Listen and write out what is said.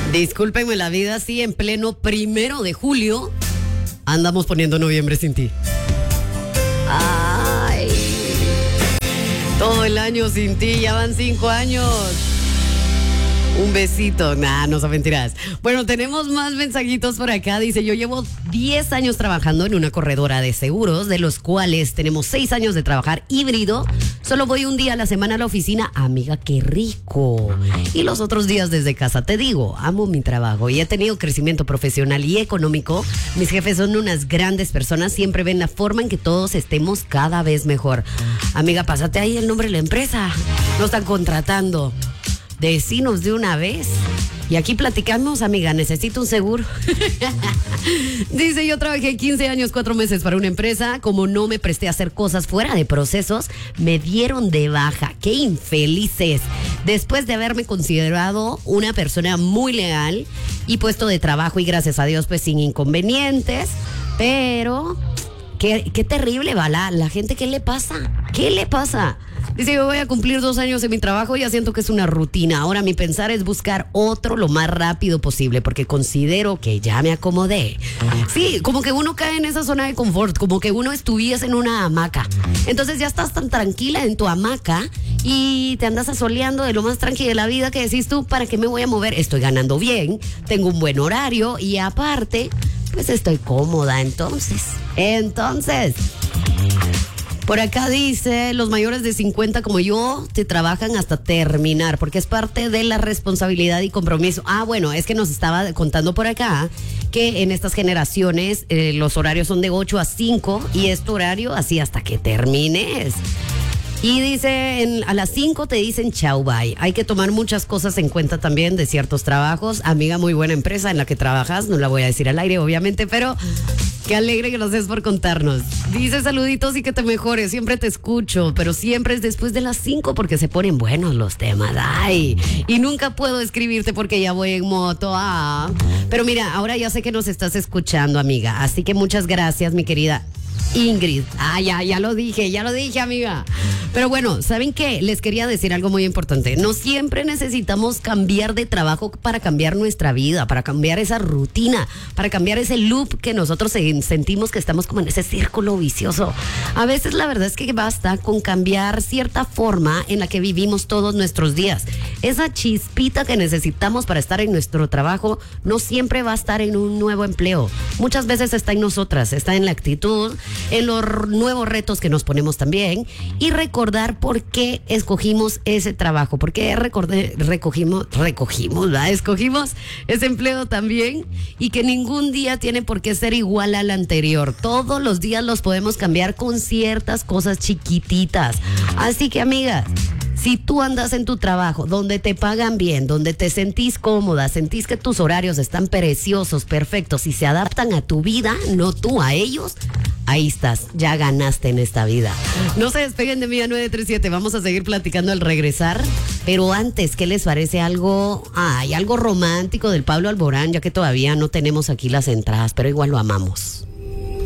Discúlpenme la vida, así en pleno 1 de julio andamos poniendo Noviembre sin ti. Ay, todo el año sin ti, ya van 5 años. Un besito. Nah, no son mentiras. Bueno, tenemos más mensajitos por acá. Dice, yo llevo 10 años trabajando en una corredora de seguros, de los cuales tenemos 6 años de trabajar híbrido. Solo voy un día a la semana a la oficina. Amiga, qué rico. Y los otros días desde casa. Te digo, amo mi trabajo y he tenido crecimiento profesional y económico. Mis jefes son unas grandes personas. Siempre ven la forma en que todos estemos cada vez mejor. Amiga, pásate ahí el nombre de la empresa. Nos están contratando. Decinos de una vez. Y aquí platicamos, amiga, necesito un seguro. Dice, yo trabajé 15 años, 4 meses para una empresa. Como no me presté a hacer cosas fuera de procesos, me dieron de baja. ¡Qué infelices! Después de haberme considerado una persona muy leal y puesto de trabajo, y gracias a Dios, pues sin inconvenientes. Pero, qué terrible, va la gente, ¿qué le pasa? ¿Qué le pasa? Dice, yo voy a cumplir 2 años en mi trabajo y ya siento que es una rutina. Ahora mi pensar es buscar otro lo más rápido posible porque considero que ya me acomodé. Sí, como que uno cae en esa zona de confort, como que uno estuviese en una hamaca. Entonces ya estás tan tranquila en tu hamaca y te andas asoleando de lo más tranquilo de la vida que decís tú, ¿para qué me voy a mover? Estoy ganando bien, tengo un buen horario y aparte, pues estoy cómoda. Entonces... Por acá dice, los mayores de 50 como yo te trabajan hasta terminar, porque es parte de la responsabilidad y compromiso. Ah, bueno, es que nos estaba contando por acá que en estas generaciones los horarios son de 8 a 5 y es tu horario así hasta que termines. Y dice, a las 5 te dicen chau, bye. Hay que tomar muchas cosas en cuenta también de ciertos trabajos. Amiga, muy buena empresa en la que trabajas, no la voy a decir al aire, obviamente, pero qué alegre que nos des por contarnos. Dice, saluditos y que te mejores, siempre te escucho, pero siempre es después de las 5 porque se ponen buenos los temas. Ay, y nunca puedo escribirte porque ya voy en moto. Ah. Pero mira, ahora ya sé que nos estás escuchando, amiga, así que muchas gracias, mi querida Ingrid. Ah, ya lo dije, amiga. Pero bueno, ¿saben qué? Les quería decir algo muy importante. No siempre necesitamos cambiar de trabajo para cambiar nuestra vida, para cambiar esa rutina, para cambiar ese loop que nosotros sentimos que estamos como en ese círculo vicioso. A veces la verdad es que basta con cambiar cierta forma en la que vivimos todos nuestros días. Esa chispita que necesitamos para estar en nuestro trabajo no siempre va a estar en un nuevo empleo. Muchas veces está en nosotras, está en la actitud, en los nuevos retos que nos ponemos también y recordar por qué escogimos ese trabajo, por qué escogimos ese empleo también y que ningún día tiene por qué ser igual al anterior. Todos los días los podemos cambiar con ciertas cosas chiquititas. Así que, amigas, si tú andas en tu trabajo, donde te pagan bien, donde te sentís cómoda, sentís que tus horarios están preciosos, perfectos y se adaptan a tu vida, no tú a ellos, ahí estás, ya ganaste en esta vida. No se despeguen de mí a 937, vamos a seguir platicando al regresar, pero antes, ¿qué les parece algo romántico del Pablo Alborán? Ya que todavía no tenemos aquí las entradas, pero igual lo amamos.